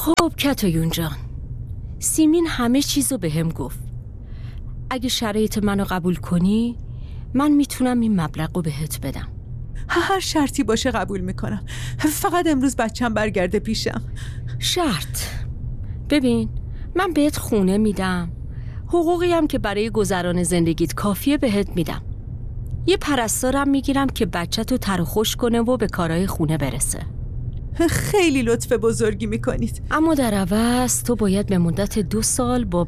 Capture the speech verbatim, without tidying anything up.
خب کتایون جان، سیمین همه چیزو به هم گفت. اگه شرایط منو قبول کنی من میتونم این مبلغو بهت بدم. هر شرطی باشه قبول میکنم، فقط امروز بچم برگرده پیشم. شرط؟ ببین من بهت خونه میدم، حقوقی هم که برای گذران زندگیت کافیه بهت میدم. یه پرستارم میگیرم که بچه‌تو تر و خوش کنه و به کارهای خونه برسه. خیلی لطف بزرگی میکنید. اما در عوض تو باید به مدت دو سال با